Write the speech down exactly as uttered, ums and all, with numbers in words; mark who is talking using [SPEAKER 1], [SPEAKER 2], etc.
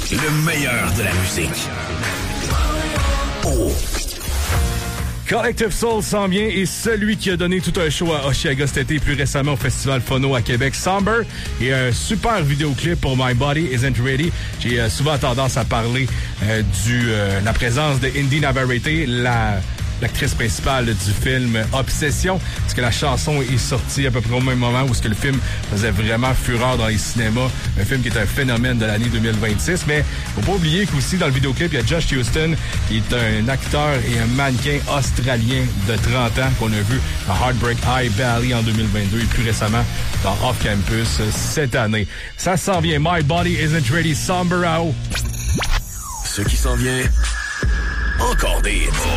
[SPEAKER 1] Le meilleur de la musique. Oh.
[SPEAKER 2] Collective Soul s'en vient et celui qui a donné tout un show à Oshiaga cet été, plus récemment au Festival Phono à Québec, Somber, et un super vidéoclip pour My Body Isn't Ready. J'ai euh, souvent tendance à parler euh, du euh, la présence de Indy Navarrete, la l'actrice principale du film Obsession, parce que la chanson est sortie à peu près au même moment où ce que le film faisait vraiment fureur dans les cinémas, un film qui est un phénomène de l'année deux mille vingt-six, mais faut pas oublier qu'aussi dans le vidéoclip, il y a Josh Houston, qui est un acteur et un mannequin australien de trente ans qu'on a vu à Heartbreak High Valley en deux mille vingt-deux et plus récemment dans Off Campus cette année. Ça s'en vient, My Body Isn't Ready, Somber Out.
[SPEAKER 1] Ce qui s'en vient, encore des hits.